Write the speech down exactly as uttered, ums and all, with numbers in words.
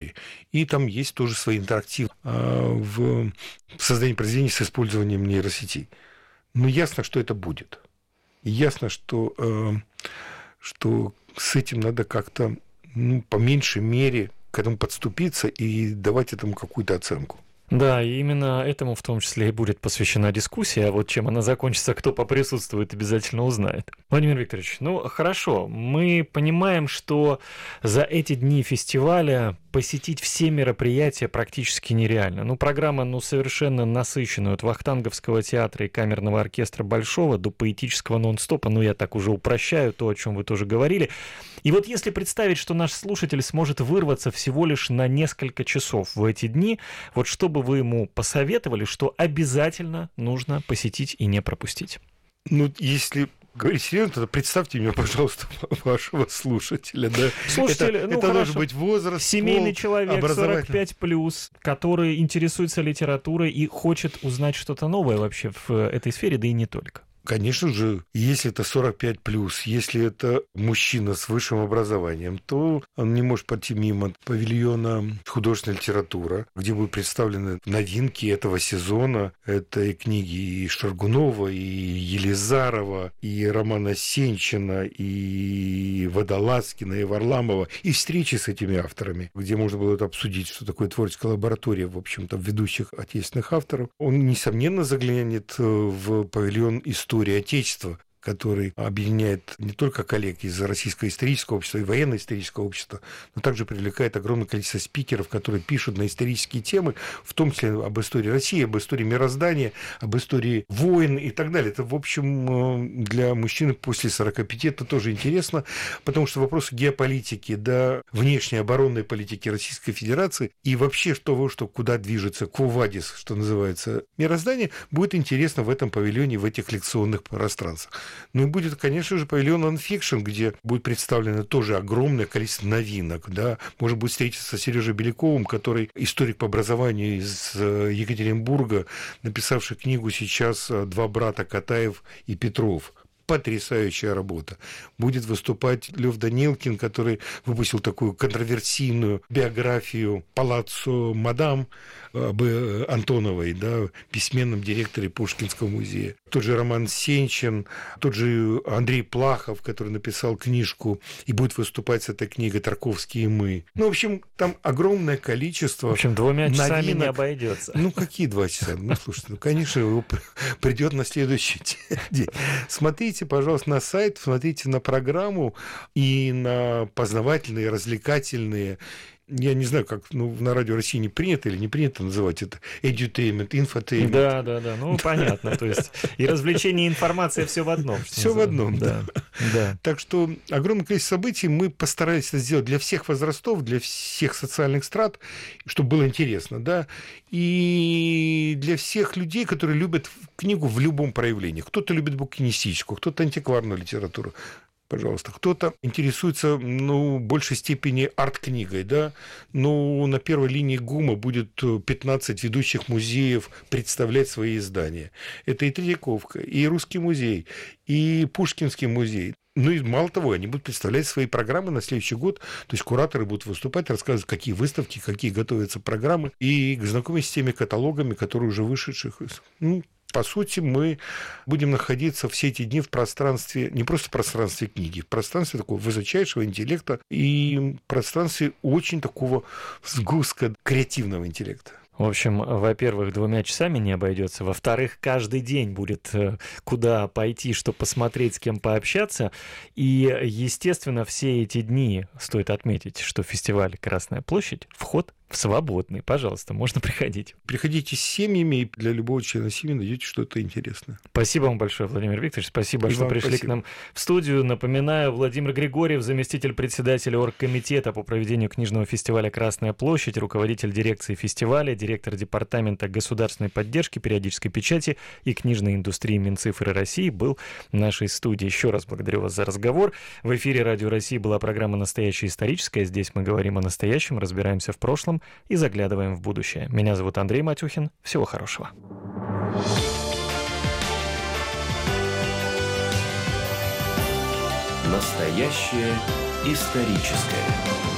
истории. И там есть тоже свои интерактивы в создании произведений с использованием нейросетей. Но ясно, что это будет. И ясно, что, что с этим надо как-то, ну, по меньшей мере к этому подступиться и давать этому какую-то оценку. Да, и именно этому в том числе и будет посвящена дискуссия, а вот чем она закончится, кто поприсутствует, обязательно узнает. Владимир Викторович, ну хорошо, мы понимаем, что за эти дни фестиваля посетить все мероприятия практически нереально. Ну, программа, ну, совершенно насыщенная, от Вахтанговского театра и камерного оркестра Большого до поэтического нон-стопа, ну, я так уже упрощаю то, о чем вы тоже говорили. И вот если представить, что наш слушатель сможет вырваться всего лишь на несколько часов в эти дни, вот что бы вы ему посоветовали, что обязательно нужно посетить и не пропустить? Ну, если говорить серьезно, тогда представьте мне, пожалуйста, вашего слушателя. Да? Слушатель, это ну, это хорошо. Должен быть возраст, семейный пол, человек, сорок пять плюс, который интересуется литературой и хочет узнать что-то новое вообще в этой сфере, да и не только. Конечно же, если это сорок пять плюс, если это мужчина с высшим образованием, то он не может пойти мимо павильона художественная литература, где будут представлены новинки этого сезона. Это и книги и Шаргунова, и Елизарова, и Романа Сенчина, и Водолазкина, и Варламова, и встречи с этими авторами, где можно было это обсудить, что такое творческая лаборатория, в общем-то, ведущих отечественных авторов. Он, несомненно, заглянет в павильон истории Отечества, который объединяет не только коллег из Российского исторического общества и военно-исторического общества, но также привлекает огромное количество спикеров, которые пишут на исторические темы, в том числе об истории России, об истории мироздания, об истории войн и так далее. Это, в общем, для мужчин после сорока пяти это тоже интересно, потому что вопросы геополитики, да, внешней оборонной политики Российской Федерации и вообще того, что куда движется Кво-Вадис, что называется, мироздание, будет интересно в этом павильоне, в этих лекционных пространствах. Ну и будет, конечно же, павильон «Нонфикшн», где будет представлено тоже огромное количество новинок. Да? Можно будет встретиться с Сережей Беляковым, который историк по образованию из Екатеринбурга, написавший книгу сейчас «Два брата Катаев и Петров». Потрясающая работа. Будет выступать Лев Данилкин, который выпустил такую контроверсийную биографию «Палаццо Мадам» об Антоновой, да, письменном директоре Пушкинского музея. Тот же Роман Сенчин, тот же Андрей Плахов, который написал книжку и будет выступать с этой книгой «Тарковские и мы». Ну, в общем, там огромное количество. В общем, двумя новинок. часами не обойдется. Ну, какие два часа? Ну, слушайте, ну, конечно, его придет на следующий день. Смотрите, пожалуйста, на сайт, смотрите на программу и на познавательные, развлекательные. Я не знаю, как, ну, на Радио России не принято или не принято называть это edutainment, infotainment. Да, да, да, ну, понятно, то есть и развлечение, и информация все в одном. Все в одном, да. да. да. Так что огромное количество событий мы постарались это сделать для всех возрастов, для всех социальных страт, чтобы было интересно, да, и для всех людей, которые любят книгу в любом проявлении. Кто-то любит букинистическую, кто-то антикварную литературу. Пожалуйста, кто-то интересуется, ну, в большей степени арт-книгой, да, ну, на первой линии ГУМа будет пятнадцать ведущих музеев представлять свои издания. Это и Третьяковка, и Русский музей, и Пушкинский музей. Ну и мало того, они будут представлять свои программы на следующий год, то есть кураторы будут выступать, рассказывать, какие выставки, какие готовятся программы, и знакомиться с теми каталогами, которые уже вышедших. Ну, по сути, мы будем находиться все эти дни в пространстве, не просто в пространстве книги, в пространстве такого высочайшего интеллекта и пространстве очень такого сгустка креативного интеллекта. В общем, во-первых, двумя часами не обойдется. Во-вторых, каждый день будет куда пойти, что посмотреть, с кем пообщаться. И, естественно, все эти дни, стоит отметить, что фестиваль «Красная площадь», вход свободный. Пожалуйста, можно приходить. Приходите с семьями, и для любого члена семьи найдете что-то интересное. Спасибо вам большое, Владимир Викторович. Спасибо, и что пришли спасибо. к нам в студию. Напоминаю, Владимир Григорьев, заместитель председателя оргкомитета по проведению книжного фестиваля «Красная площадь», руководитель дирекции фестиваля, директор департамента государственной поддержки, периодической печати и книжной индустрии Минцифры России, был в нашей студии. Еще раз благодарю вас за разговор. В эфире Радио России была программа «Настоящая историческая». Здесь мы говорим о настоящем, разбираемся в прошлом и заглядываем в будущее. Меня зовут Андрей Матюхин. Всего хорошего. Настоящее историческое.